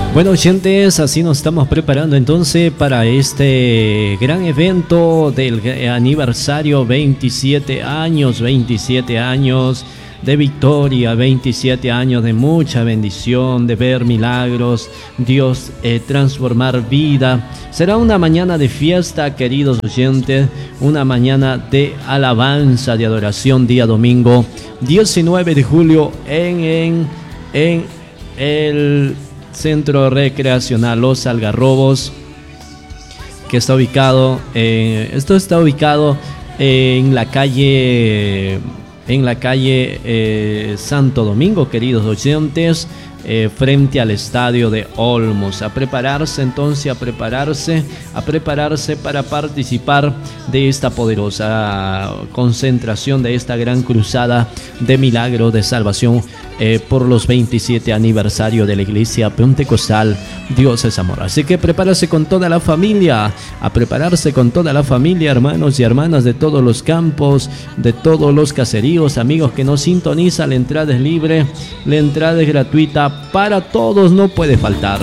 Bueno, oyentes, así nos estamos preparando entonces para este gran evento del aniversario, 27 años de victoria, 27 años de mucha bendición, de ver milagros, Dios transformar vida. Será una mañana de fiesta, queridos oyentes, una mañana de alabanza, de adoración, día domingo, 19 de julio en el Centro Recreacional Los Algarrobos, que está ubicado, en la calle Santo Domingo, queridos oyentes, frente al estadio de Olmos. A prepararse entonces, a prepararse para participar de esta poderosa concentración, de esta gran cruzada de milagros de salvación por los 27 aniversario de la Iglesia Pentecostal Dios es Amor. Así que prepárase con toda la familia, a prepararse con toda la familia, hermanos y hermanas de todos los campos, de todos los caseríos, amigos que nos sintonizan. La entrada es libre, la entrada es gratuita para todos, no puede faltar.